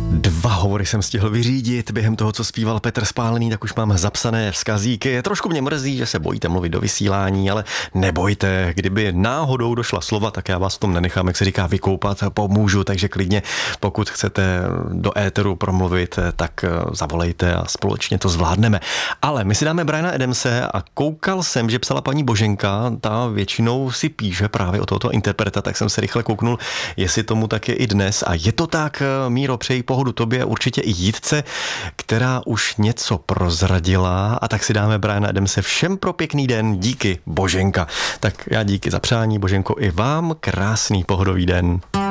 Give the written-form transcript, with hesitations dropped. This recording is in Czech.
2 hovory jsem stihl vyřídit během toho, co zpíval Petr Spálený, tak už mám zapsané vzkazíky. Trošku mě mrzí, že se bojíte mluvit do vysílání, ale nebojte, kdyby náhodou došla slova, tak já vás v tom nenechám, jak se říká, vykoupat, pomůžu, takže klidně, pokud chcete do éteru promluvit, tak zavolejte a společně to zvládneme. Ale my si dáme Briana Adamse a koukal jsem, že psala paní Boženka, ta většinou si píše právě o tohoto interpreta, tak jsem se rychle kouknul, jestli tomu tak je i dnes. A je to tak, Míro, přeji pohodu tobě, určitě i Jitce, která už něco prozradila, a tak si dáme Briana Adamse. Všem pro pěkný den, díky Boženka. Tak já díky za přání, Boženko, i vám krásný pohodový den.